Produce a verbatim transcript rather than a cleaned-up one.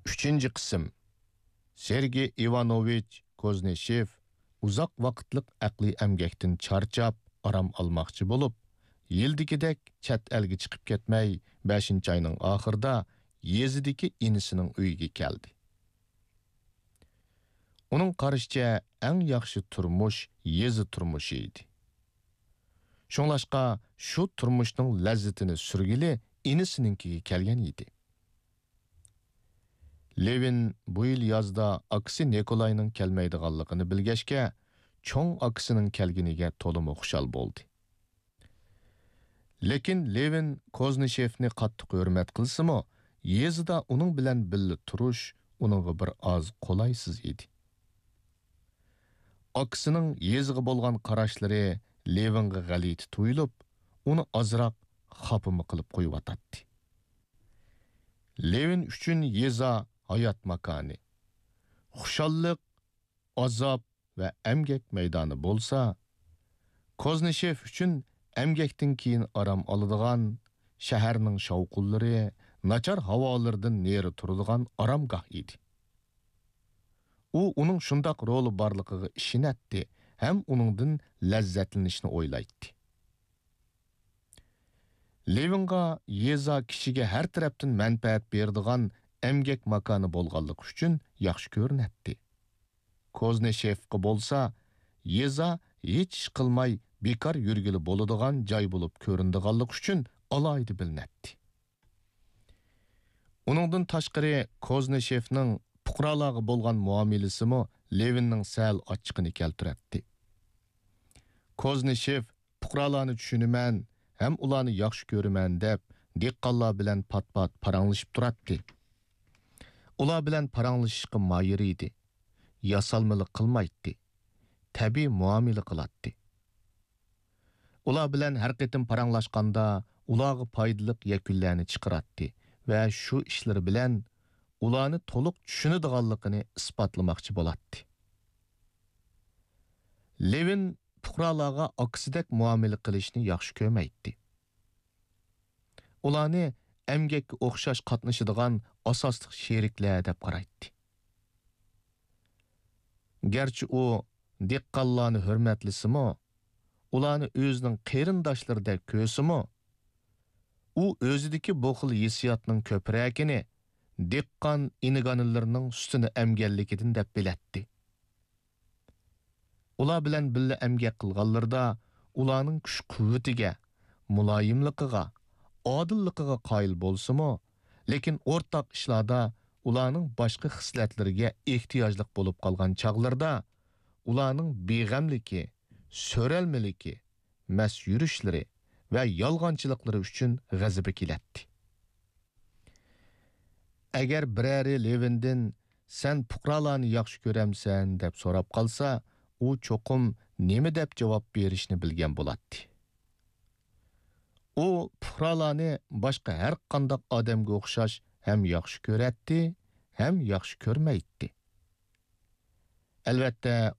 Üçüncü qism. Sergey Ivanovich Kozneshev uzaq vaqtliq aqliy əmgəkdən charchab, aram almoqchi bo'lib, yildikidek chet elga chiqib ketmay, beshinchi ayning oxirida yezidagi inisining uyiga keldi. Uning qarashicha eng yaxshi turmush yezi turmushi edi. Shunlashqa shu turmushning lazzatini surgili inisininkiga kelgan edi. Levin bu yil yozda aksi Nikolayning kelmaydiganligini bilgachga, cho'ng akisining kelginiga to'liq xushal bo'ldi. Lekin Levin Kozneshevni qattiq hurmat qilsa-mu, yezida uning bilan birga turish uningga bir oz qolaysiz edi. Akisining yeziga bo'lgan qarashlari Levinga g'alati tuyulib, uni ozroq xapimi qilib qo'yib-atdi. Levin uchun yeza hayot makoni. Xushallik, azob va emgek maydoni bo'lsa, Kozneshev uchun emgekdan keyin aram oladigan, shaharning shovqullari, nachar havolardan neri turadigan aramgoh edi. U uning shundoq roli borligiga ishonatdi, ham uningdan lazzatlanishni o'ylaydi. Levinga yeza kishiga har tarafdan manfaat beradigan emgek makoni bo'lganligi uchun yaxshi ko'rinadi. Kozneshevga bo'lsa, yeza hech ish qilmay bekor yurgili bo'ladigan joy bo'lib ko'rindiganligi uchun alohida bilinadi. Uningdan tashqari Kozneshevning fuqarolarga bo'lgan muomalasimi Levinning sal ochiqini keltiradi. Kozneshev fuqarolarni tushunaman, ham ularni yaxshi ko'raman deb dehqonlar bilan pat-pat paranglashib turadi. Ular bilan paranglashishga moyir edi. Yasalmalik qilmaydi. Tabiiy muomala qiladi. Ular bilan har qitim paranglashganda ularga foydali yakunlarni chiqaradi va shu ishlar bilan ularni to'liq tushunadiganligini isbotlamoqchi bo'ladi. Levin fuqarolarga aksidak muomala qilishni yaxshi ko'rmaydi. Ularni emgakka o'xshash qatnashadigan asosli sheriklar deb qaraydi. Garchi u dehqonlarni hurmatlisimi, ularni o'zining qarindoshlaridek ko'rsimi, u o'zidagi bu xil hissiyotning ko'pragini dehqon iniganlarning ustini emganligidan deb biladi. Ular bilan birga emgak qilganlarda ularning kuch-quvvatiga, muloyimligiga, odilligiga qoyil bo'lsa-mu, lekin o'rtaq ishlarda ularning boshqa xislatlariga ehtiyojli bo'lib qolgan chaqlarda ularning beg'amligi, so'ralmaligi, mas yurishlari va yolg'onchiliklari uchun g'azabi keladi. Agar birari Levindan sen fuqarolarni yaxshi ko'ramsan deb so'rab qolsa, u cho'qim nima deb javob berishni bilgan bo'ladi. U fuqarolarni boshqa har qanday odamga o'xshash ham yaxshi ko'radi, ham yaxshi ko'rmaydi. Albatta,